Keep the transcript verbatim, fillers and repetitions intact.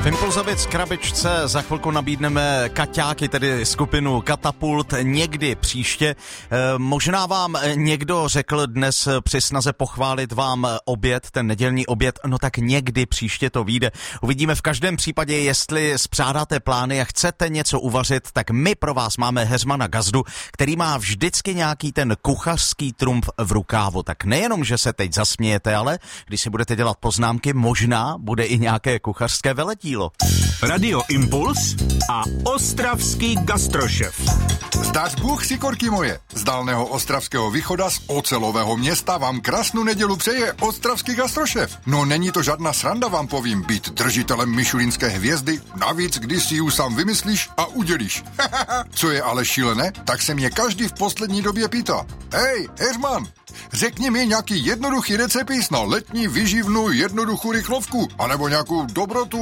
V Impulzovic krabičce za chvilku nabídneme kaťáky, tedy skupinu Katapult, někdy příště. E, možná vám někdo řekl dnes při snaze pochválit vám oběd, ten nedělní oběd, no tak někdy příště to vyjde. Uvidíme v každém případě, jestli spřádáte plány a chcete něco uvařit, tak my pro vás máme Heřmana Gazdu, který má vždycky nějaký ten kuchařský trumf v rukávu. Tak nejenom, že se teď zasmějete, ale když si budete dělat poznámky, možná bude i nějaké kuchařské veletí. Radio Impuls a ostravský gastrošef. Zdař Bůh, sikorky moje. Z dálného ostravského východa z ocelového města vám krásnou nedělu přeje ostravský gastrošef. No není to žádná sranda, vám povím, být držitelem michelinské hvězdy, navíc když si ji sám vymyslíš a udělíš. Co je ale šílené, tak se mě každý v poslední době pýta. Hej, Heřman, řekni mi nějaký jednoduchý recept na letní výživnou jednoduchou rychlovku, anebo nějakou dobrotu